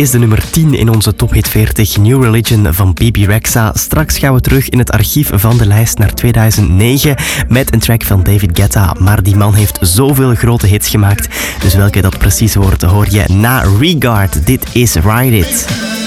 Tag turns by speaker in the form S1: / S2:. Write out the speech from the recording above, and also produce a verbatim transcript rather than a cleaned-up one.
S1: is de nummer tien in onze Top Hit veertig, New Religion van Bebe Rexha. Straks gaan we terug in het archief van de lijst naar tweeduizend negen met een track van David Guetta. Maar die man heeft zoveel grote hits gemaakt. Dus welke dat precies wordt, hoor je na Regard. Dit is Ride It.